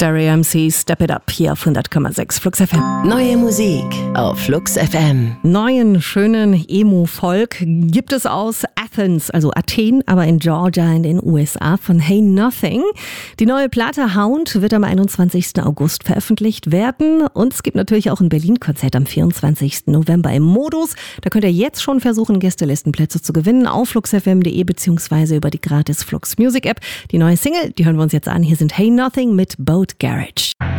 Stereo MC, Step It Up hier auf 100,6 Flux FM. Neue Musik auf Flux FM. Neuen, schönen Emo-Folk gibt es aus Athens, also Athen, aber in Georgia in den USA von Hey Nothing. Die neue Platte Hound wird am 21. August veröffentlicht werden und es gibt natürlich auch ein Berlin-Konzert am 24. November im Modus. Da könnt ihr jetzt schon versuchen, Gästelistenplätze zu gewinnen auf fluxfm.de bzw. über die gratis Flux Music App. Die neue Single, die hören wir uns jetzt an. Hier sind Hey Nothing mit Boat Garage.